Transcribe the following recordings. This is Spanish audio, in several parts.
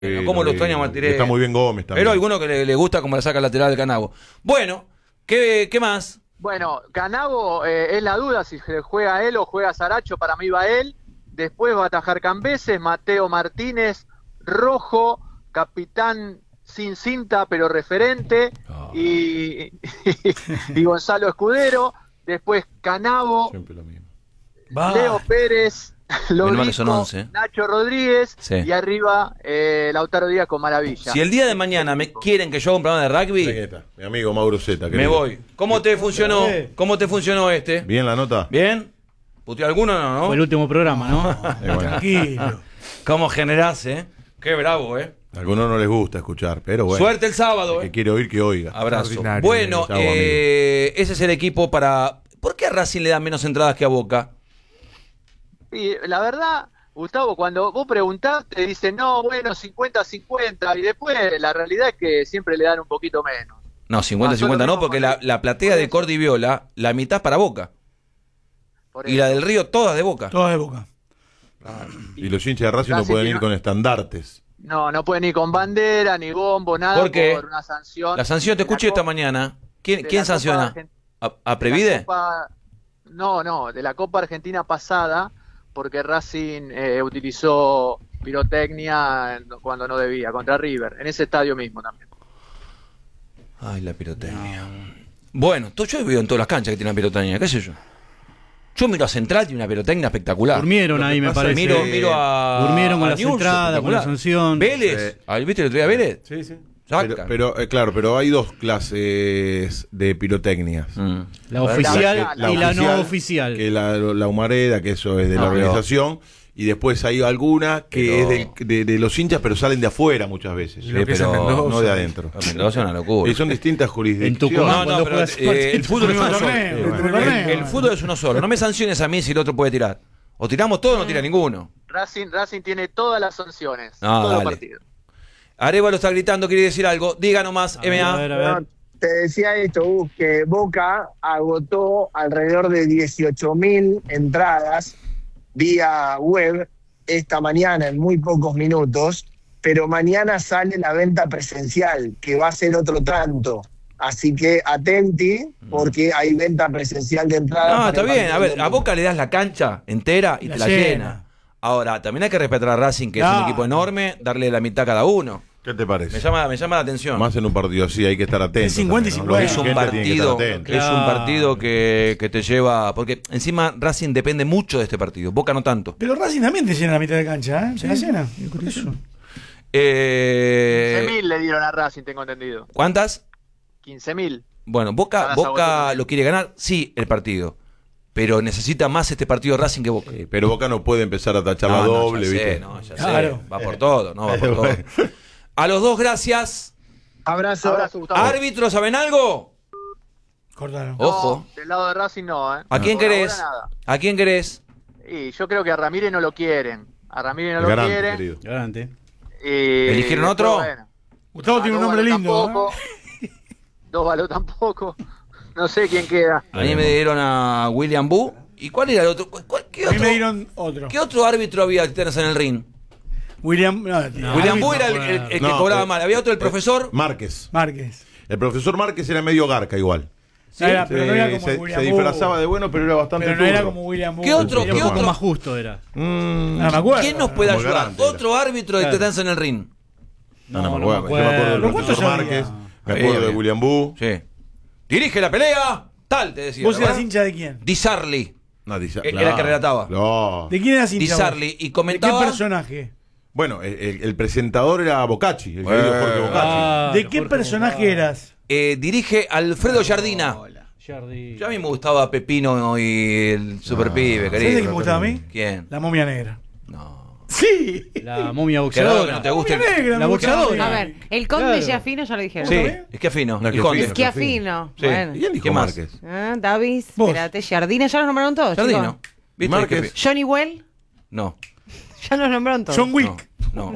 ¿Cómo lo extraña Martiré? Está muy bien Gómez también. Pero hay alguno que le gusta como la saca el lateral del Canabo. Bueno, ¿qué más? Bueno, Canabo es la duda si juega él o juega Saracho. Para mí va él. Después va a atajar Cambeses, Mateo Martínez, Rojo, capitán sin cinta pero referente, y Gonzalo Escudero. Después Canabo, Siempre lo mismo. Leo Pérez, Son 11. Nacho Rodríguez, Sí. y arriba Lautaro Díaz con Maravilla. Si el día de mañana me quieren que yo haga un programa de rugby, Está, mi amigo Mauro Zeta. me voy. ¿Cómo te funcionó? ¿Cómo te funcionó este? ¿Bien la nota? ¿Bien? ¿Puteó alguno o no? Fue el último programa, ¿no? Bueno. Tranquilo. ¿Cómo generás, Qué bravo, A algunos no les gusta escuchar, pero bueno. Suerte el sábado, El que quiere oír, que oiga. Abrazo. Extraordinario. Bueno, Chau, amigo. ese es el equipo para... ¿Por qué a Racing le dan menos entradas que a Boca? Y la verdad, Gustavo, cuando vos preguntás, te dicen, no, bueno, 50-50, y después la realidad es que siempre le dan un poquito menos. No, 50-50 no, porque la platea de Cordi Viola, la mitad es para Boca. Por Y eso. la del Río, todas de Boca. Toda de Boca. Y los hinchas de Racing no Racing pueden ir tiene- con estandartes. No pueden ir con bandera, ni bombo, nada, ¿Por qué? por una sanción. La sanción, te de la escuché esta Copa- mañana. de ¿Quién la sanciona? Copa Argen- ¿A de Previde? la Copa- No, de la Copa Argentina pasada, porque Racing utilizó pirotecnia cuando no debía, contra River, en ese estadio mismo también. Ay, la pirotecnia. Bueno, yo veo en todas las canchas que tienen pirotecnia, qué sé yo. Yo miro a Central, tiene una pirotecnia espectacular. Durmieron ahí, me pasa parece. es Miro a... Durmieron con a las Newell's, entradas, con la espectacular. sanción. Vélez. ¿Viste el otro día Vélez? Sí, sí. Saca. Pero hay dos clases de pirotecnias. La oficial La y la no oficial, oficial. Que la humareda, que eso es de la No, pero- organización. Y después hay alguna que Pero- es de los hinchas, pero salen de afuera muchas veces. Lo que es en Mendoza. No de adentro. Mendoza es una locura. Y son distintas En jurisdicciones. Tucumán, No, cuando pero juegas partido, el fútbol es uno solo. El el fútbol es uno solo. No me sanciones a mí si el otro puede tirar. O tiramos todos o no tira ninguno. Racing tiene todas las sanciones, Ah, todos los dale. partidos. Arevalo está gritando, quiere decir algo. Diga nomás, A ver, MA. a ver. No, te decía esto, Gus, que Boca agotó alrededor de 18.000 entradas vía web esta mañana en muy pocos minutos, pero mañana sale la venta presencial, que va a ser otro tanto. Así que atenti, porque hay venta presencial de entradas. No, para está el bien. partido A ver, del a Boca le das la cancha entera y La te la llena. llena. Ahora, también hay que respetar a Racing, que es un Claro. equipo enorme, darle la mitad a cada uno. ¿Qué te parece? Me llama la atención. Más en un partido así hay que estar atento. Es 50 y también, 50. Es un Los dirigentes tienen que partido, estar atentos. es un Claro. partido que te lleva. Porque encima Racing depende mucho de este partido. Boca no tanto. Pero Racing también te llena la mitad de cancha, ¿eh? ¿Se la llena? Es curioso. 15.000 le dieron a Racing, tengo entendido. ¿Cuántas? 15.000. Bueno, Boca Ahora se agotó también. lo quiere ganar, sí, el partido. Pero necesita más este partido Racing que Boca. Pero Boca no puede empezar a tachar la No, doble, ya sé, ¿viste? no, ya Claro. sé. Va por todo, no va por todo. A los dos, gracias. Abrazo. Abrazo, Gustavo. ¿Árbitros saben algo? Cortaron. No, Ojo. del lado de Racing no, ¿eh? ¿A quién Por ahora querés? nada. ¿A quién querés? Y yo creo que a Ramírez no lo quieren. A Ramírez no El lo garante, quieren. querido. Adelante. Y ¿Eligieron después, otro? bueno, Gustavo tiene un nombre Dóvalo lindo. tampoco. Dóvalo tampoco. No sé quién queda. A mí me dieron a William Bu. ¿Y cuál era el otro? ¿Qué A mí otro, me dieron otro. ¿qué otro árbitro había que tenés en el ring? William. No, William Bu árbitro, era el que No, cobraba mal. Había otro, el profesor. Márquez. Márquez. El profesor Márquez era medio garca igual. No era- pero no era como se William disfrazaba Bu. de bueno, pero era bastante Pero no era turro. como William Bu. ¿Qué otro- Era qué un poco otro? más justo era. Mm, No me acuerdo. ¿Quién nos puede Como ayudar? garante era. Otro árbitro de que tenés en el ring. no, no me no acuerdo. me Yo me acuerdo del ¿Pero cuántos profesor había? Márquez. Me acuerdo de Bien. William Bu. Sí. Dirige la pelea. Tal, te decía. ¿Vos ¿verdad? eras hincha de quién? Di Sarli. No, dice- Era el que relataba. No. ¿De quién eras Di hincha? Sarli. vos? Y ¿De comentaba. qué personaje? Bueno, el presentador era Bocacci, el querido Jorge Bocacci. ¿De qué personaje eras? Dirige Alfredo Jardina. Jardín. Yo a mí me gustaba Pepino y el super pibe, ¿Sabés querido. de qué me gustaba a mí? ¿Quién? La momia negra. No. Sí. La momia Qué raro que boxeadora. no te guste. Momia negra, La me gustaba. boxeadora. A ver, el conde Claro. Giafino ya lo dijeron. Sí, bien? es que afino. No, el que conde. fino. Schiaffino. Sí. Bueno. ¿Y quién dijo ¿Qué más? Márquez? Davis, Vos. espérate, Jardina, ya los nombraron todos. Jardino. chicos. ¿Viste? Márquez. Qué fi- Johnny Well, No. ya los nombraron todos. John Wick. No. No.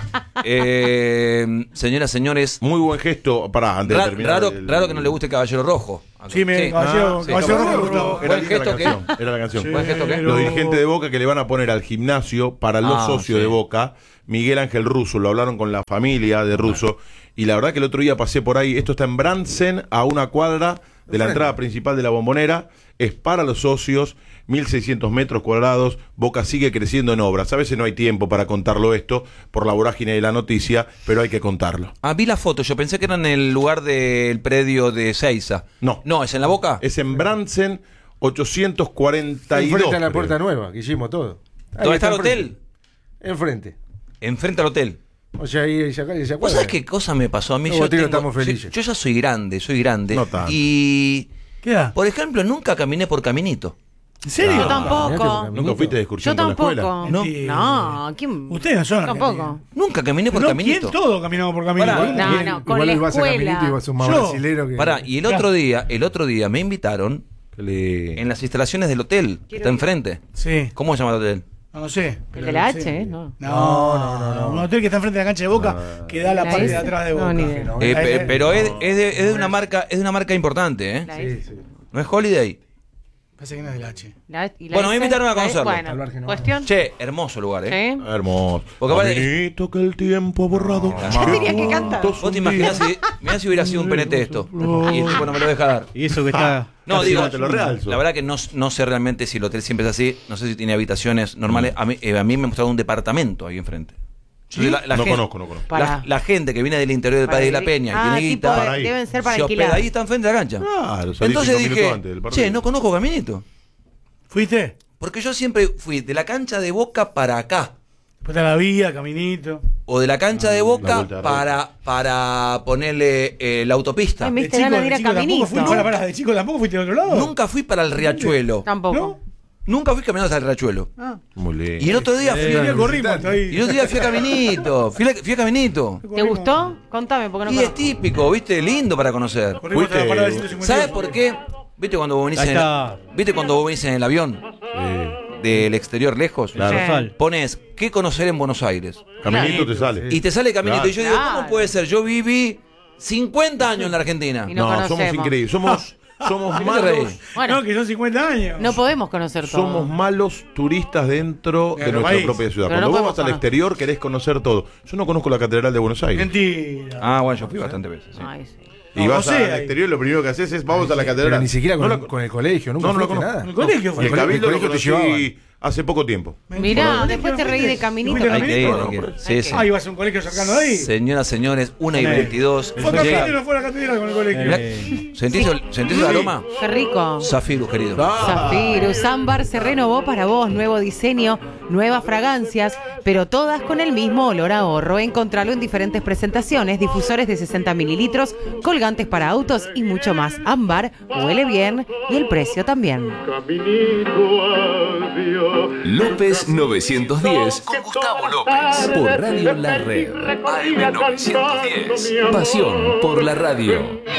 Señoras, señores, Muy buen gesto. Pará, antes de terminar. raro que no le guste Caballero Rojo. Sí, Caballero sí, Caballero Caballero Rojo me Rojo. gustó. Era Buen linda gesto la que- canción. Era la canción. ¿Buen gesto qué? Los dirigentes de Boca que le van a poner al gimnasio para los socios sí. de Boca, Miguel Ángel Russo, lo hablaron con la familia de Russo, y la verdad que el otro día pasé por ahí, esto está en Brandsen, a una cuadra de la entrada principal de la Bombonera, es para los socios, 1.600 metros cuadrados, Boca sigue creciendo en obras. A veces no hay tiempo para contarlo esto por la vorágine de la noticia, pero hay que contarlo. Ah, vi la foto, yo pensé que era en el lugar del predio de Seiza. No. No, ¿es en la Boca? Es en Brandsen 842. Enfrente a la creo. puerta nueva, que hicimos todo. Ahí ¿Dónde está el enfrente. hotel? Enfrente. Enfrente al hotel. O sea, ahí se ¿Vos acuerdan. sabés qué cosa me pasó a mí? Los botinos estamos yo felices. ya soy grande. No tanto. Y, ¿Qué da? por ejemplo, nunca caminé por Caminito. ¿En serio? Yo tampoco. ¿Nunca fuiste de excursión Yo con la escuela? tampoco. No. Mentira. No, ¿quién? Ustedes no son Tampoco. argentinos. Nunca caminé por No, Caminito. ¿quién todo caminamos por Caminito? Pará. No, con Igual la ibas a escuela. Caminito y vas a un más Yo. brasilero que... Pará, y el otro día me invitaron en las instalaciones del hotel, que está enfrente. Sí. ¿Cómo se llama el hotel? No sé. El de la H, ¿no? No. Un hotel que está enfrente de la cancha de Boca que da la ¿La parte S? de atrás de No, Boca. ni idea. No, Pero es de una marca importante, ¿eh? La Sí, S. sí. No es Holiday. Parece que no es del H. Y Bueno, me S, invitaron a la S, conocerlo. Al bar Bueno, que no cuestión. Che, hermoso lugar, ¿eh? ¿Sí? Hermoso. Porque aparte- Caminito que el tiempo ha borrado. ¿Qué dirías que canta? Vos te imaginás si hubiera sido un penete esto. Y el tipo no me lo deja dar. Y eso que está. No, Casi digo, no te lo realzo. la verdad que no sé realmente si el hotel siempre es así. No sé si tiene habitaciones normales. A mí me mostraron un departamento ahí enfrente. Entonces, la No gente- conozco. Para. La gente que viene del interior del país de la Peña y tiene tipo, guita, para ahí. deben ser para se hospeda alquilar. ahí, está enfrente de la cancha. Claro, salí Entonces 5 minutos dije, antes del partido. che, no conozco Caminito. ¿Fuiste? Porque yo siempre fui de la cancha de Boca para acá. Después está la vía, Caminito. O de la cancha de la Boca vuelta de para ponerle la autopista. Ay, me diste ganas de ir a tampoco Caminito. fuiste. Para, de chico tampoco fuiste al otro lado. Nunca fui para el Riachuelo. Tampoco. ¿No? Nunca fui caminando hasta el Riachuelo. Muy lindo. Y el otro día fui. Y corrimos hasta ahí. Y el otro día fui a Caminito. Fui a Caminito. ¿Te gustó? Contame, porque no Y es conozco. típico, ¿viste? Lindo para conocer. Corrimos hasta la Fuiste- parada de 152. ¿Sabes por qué? ¿Viste cuando vos venís Ahí en está. ¿Viste cuando vos venís en el avión del exterior lejos? Claro. Sí. Pones ¿qué conocer en Buenos Aires? Caminito te sale. Y te sale Caminito. Claro. Y yo digo, ¿cómo Claro. puede ser? Yo viví 50 años en la Argentina. Y no No, somos conocemos. increíbles. Somos ¿Qué te malos. reís? Bueno, No, que son 50 años. no podemos conocer todo. Somos malos turistas dentro de Nuestro nuestra país. propia ciudad. Pero Cuando no vos podemos vas al conocer. exterior querés conocer todo. Yo no conozco la Catedral de Buenos Aires. Mentira. Ah, bueno, yo fui bastantes veces. Sí. Ay, sí. Y No, vas no sé, al ahí. exterior y lo primero que haces es vamos a la catedral. Pero ni siquiera con, No la- con el colegio, nunca No, no lo fuiste conozco. En el nada. colegio Y fue. el Cabildo lo colegio te conocí llevaban. hace poco tiempo. Mirá, después te reí de Caminito. ¿Fuiste a Hay que ir, Caminito? hay que ir. Hay Sí, que sí. Ah, ibas a un colegio cercano de ahí. Señoras, señores, 1:22. Fue a Llega- Caminito y no fue a la catedral con el colegio. Mirá, ¿Sentís el aroma? Qué rico. Zafirus, querido. Zafirus Ámbar se renovó para vos, nuevo diseño, nuevas fragancias, pero todas con el mismo olor a ahorro. Encontralo en diferentes presentaciones, difusores de 60 mililitros, colgantes para autos y mucho más. Ámbar huele bien y el precio también. López 910 con Gustavo López por Radio La Red AM 910. Pasión por la radio.